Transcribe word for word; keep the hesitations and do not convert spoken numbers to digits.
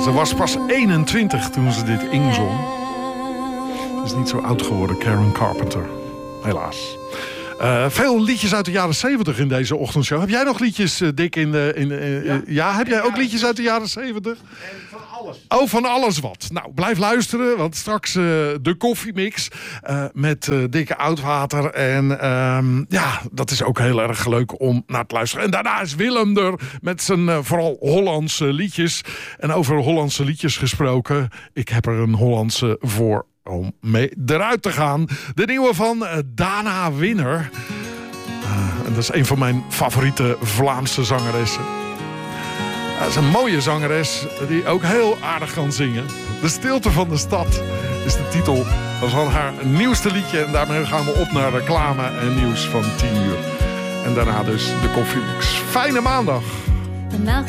Ze was pas eenentwintig toen ze dit inzong. Ze is niet zo oud geworden, Karen Carpenter. Helaas. Uh, veel liedjes uit de jaren zeventig in deze ochtendshow. Heb jij nog liedjes, uh, Dick, in de... In, uh, ja. ja, heb jij ook liedjes uit de jaren zeventig? Van alles. Oh, van alles wat. Nou, blijf luisteren, want straks uh, de koffiemix uh, met uh, Dikke Oudwater. En uh, ja, dat is ook heel erg leuk om naar te luisteren. En daarna is Willem er met zijn uh, vooral Hollandse liedjes. En over Hollandse liedjes gesproken, ik heb er een Hollandse voor om mee eruit te gaan. De nieuwe van uh, Dana Winner. Uh, en dat is een van mijn favoriete Vlaamse zangeressen. Uh, dat is een mooie zangeres die ook heel aardig kan zingen. De Stilte van de Stad is de titel van haar nieuwste liedje. En daarmee gaan we op naar reclame en nieuws van tien uur. En daarna dus de koffiemix. Fijne maandag!